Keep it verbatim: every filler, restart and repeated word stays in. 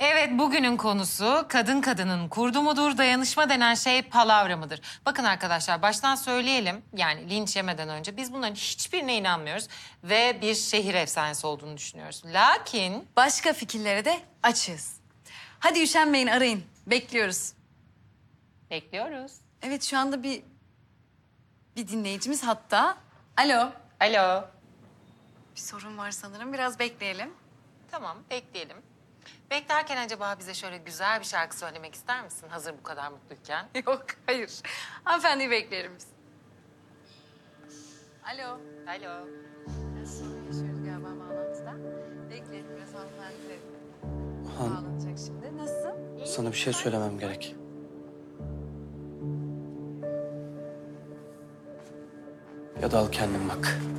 Evet, bugünün konusu kadın kadının kurdu mudur, dayanışma denen şey palavra mıdır? Bakın arkadaşlar, baştan söyleyelim, yani linç yemeden önce biz bunların hiçbirine inanmıyoruz ve bir şehir efsanesi olduğunu düşünüyoruz. Lakin Başka fikirlere de açığız. Hadi üşenmeyin, arayın. Bekliyoruz. bekliyoruz. Evet, şu anda bir bir dinleyicimiz hatta. Alo. Alo. Bir sorun var sanırım. Biraz bekleyelim. Tamam, bekleyelim. Beklerken acaba bize şöyle güzel bir şarkı söylemek ister misin? Hazır bu kadar mutluyken. Yok, hayır. Hanımefendiyi bekleyelim biz. Alo. Alo. Biraz sorun yaşıyoruz galiba bağlantıda. Bekleyelim biraz hanımefendi de Han, bağlanacak şimdi. Nasılsın? sana bir şey söylemem gerek. Ya da al kendin bak.